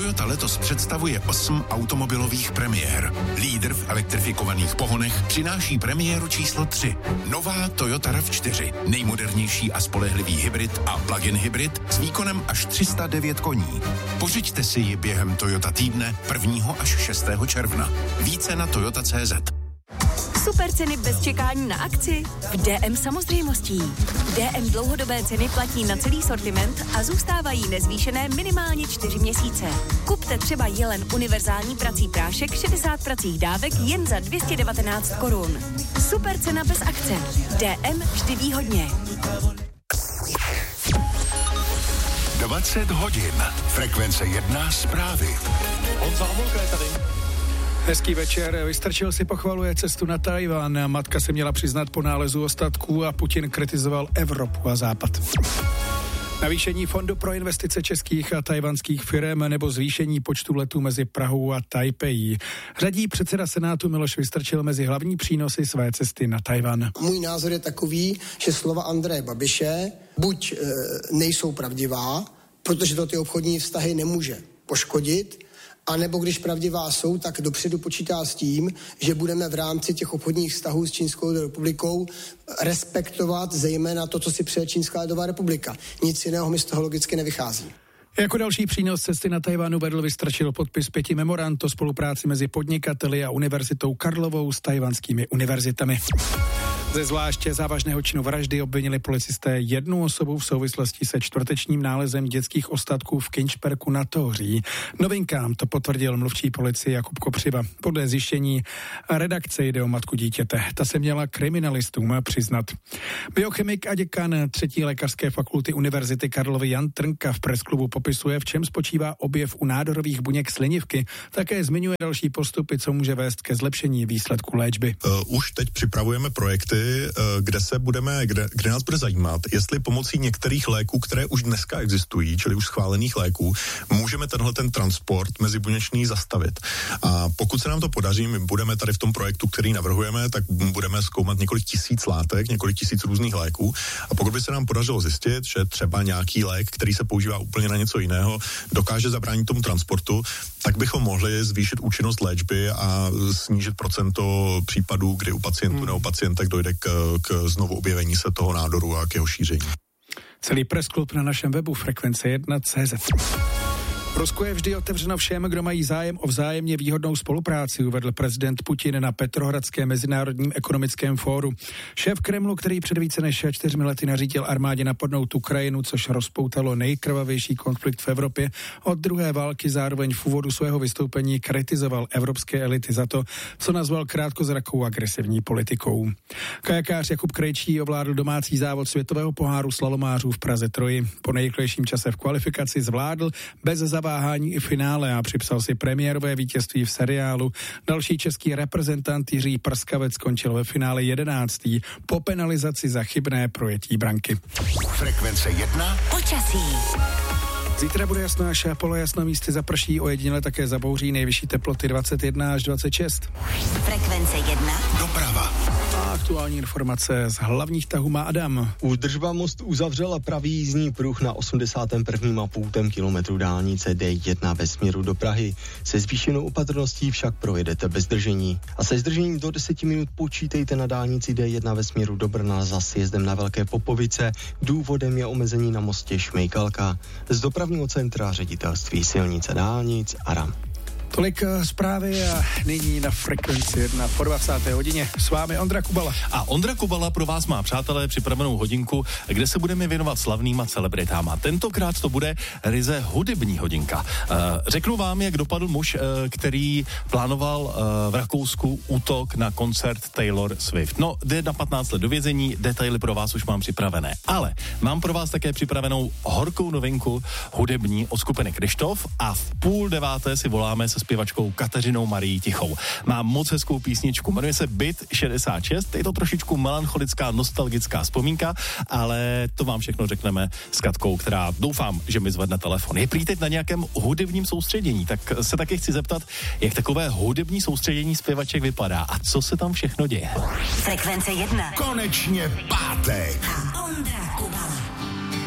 Toyota letos představuje 8 automobilových premiér. Lídr v elektrifikovaných pohonech přináší premiéru číslo 3. Nová Toyota RAV4. Nejmodernější a spolehlivý hybrid a plug-in hybrid s výkonem až 309 koní. Pořiďte si ji během Toyota týdne 1. až 6. června. Více na toyota.cz. Super ceny bez čekání na akci? V DM samozřejmostí. DM dlouhodobé ceny platí na celý sortiment a zůstávají nezvýšené minimálně 4 měsíce. Kupte třeba Jelen univerzální prací prášek 60 pracích dávek jen za 219 korun. Super cena bez akce. DM vždy výhodně. 20 hodin. Frekvence 1 zprávy. Honza Homolka je tady. Hezký večer. Vystrčil si pochvaluje cestu na Tchaj-wan. Matka se měla přiznat po nálezu ostatků a Putin kritizoval Evropu a Západ. Navýšení fondu pro investice českých a tajvanských firem nebo zvýšení počtu letů mezi Prahou a Tajpejí. Řadí předseda Senátu Miloš Vystrčil mezi hlavní přínosy své cesty na Tchaj-wan. Můj názor je takový, že slova Andreje Babiše buď nejsou pravdivá, protože to ty obchodní vztahy nemůže poškodit, a nebo když pravdivá jsou, tak dopředu počítá s tím, že budeme v rámci těch obchodních vztahů s Čínskou republikou respektovat zejména to, co si přeje Čínská lidová republika. Nic jiného mi z toho logicky nevychází. Jako další přínos cesty na Tchaj-wanu vedl Vystrčil podpis 5 memorand o spolupráci mezi podnikateli a Univerzitou Karlovou s tajvanskými univerzitami. Ze zvláště závažného činu vraždy obvinili policisté jednu osobu v souvislosti se čtvrtečním nálezem dětských ostatků v Kinčperku na Tohoří. Novinkám to potvrdil mluvčí policie Jakub Kopřiva. Podle zjištění redakce jde o matku dítěte. Ta se měla kriminalistům přiznat. Biochemik a děkan 3. lékařské fakulty Univerzity Karlovy Jan Trnka v presklubu popisuje, v čem spočívá objev u nádorových buněk slinivky. Také zmiňuje další postupy, co může vést ke zlepšení výsledku léčby. Už teď připravujeme projekty, kde nás bude zajímat, jestli pomocí některých léků, které už dneska existují, čili už schválených léků, můžeme ten transport mezibuněčný zastavit. A pokud se nám to podaří, my budeme tady v tom projektu, který navrhujeme, tak budeme zkoumat několik tisíc látek, několik tisíc různých léků. A pokud by se nám podařilo zjistit, že třeba nějaký lék, který se používá úplně na něco jiného, dokáže zabránit tomu transportu, tak bychom mohli zvýšit účinnost léčby a snížit procento případů, kdy u pacientů nebo pacientek dojde k znovu objevení se toho nádoru a k jeho šíření. Celý pressklub na našem webu frekvence1.cz. Rusko je vždy otevřeno všem, kdo mají zájem o vzájemně výhodnou spolupráci, uvedl prezident Putin na Petrohradském mezinárodním ekonomickém fóru. Šéf Kremlu, který před více než 4 lety nařídil armádě napadnout Ukrajinu, což rozpoutalo nejkrvavější konflikt v Evropě od druhé války, zároveň v úvodu svého vystoupení kritizoval evropské elity za to, co nazval krátkozrakou agresivní politikou. Kajakář Jakub Krejčí ovládl domácí závod světového poháru slalomářů v Praze Troji. Po nejrychlejším čase v kvalifikaci zvládl bez zaváhání i finále a připsal si premiérové vítězství v seriálu. Další český reprezentant Jiří Prskavec skončil ve finále 11. po penalizaci za chybné projetí branky. Frekvence 1. Počasí. Zítra bude jasno až polojasno, místy zaprší, ojediněle také zabouří, nejvyšší teploty 21 až 26. Frekvence 1. Doprava. A aktuální informace z hlavních tahů má Adam. Údržba most uzavřela pravý jízdní pruh na 81,5 kilometru dálnice D1 ve směru do Prahy. Se zvýšenou opatrností však projedete bez zdržení. A se zdržením do 10 minut počítejte na dálnici D1 ve směru do Brna za sjezdem na Velké Popovice. Důvodem je omezení na mostě Šmejkalka. Z dopravního centra ředitelství silnice dálnic Aram. Tolik zprávy a nyní na Frekvenci 1 po 20. hodině. S vámi Ondra Kubala. A Ondra Kubala pro vás má, přátelé, připravenou hodinku, kde se budeme věnovat slavným a celebritám. A tentokrát to bude ryze hudební hodinka. Řeknu vám, jak dopadl muž, který plánoval v Rakousku útok na koncert Taylor Swift. No, jde na 15 let do vězení, detaily pro vás už mám připravené. Ale mám pro vás také připravenou horkou novinku hudební od skupiny Kryštof a v 8:30 si voláme se zpěvačkou Kateřinou Marií Tichou. Má moc hezkou písničku, jmenuje se Byt 66, je to trošičku melancholická, nostalgická vzpomínka, ale to vám všechno řekneme s Katkou, která doufám, že mi zvedne telefon. Je prý teď na nějakém hudebním soustředění, tak se taky chci zeptat, jak takové hudební soustředění zpěvaček vypadá a co se tam všechno děje. Frekvence 1. Konečně pátek.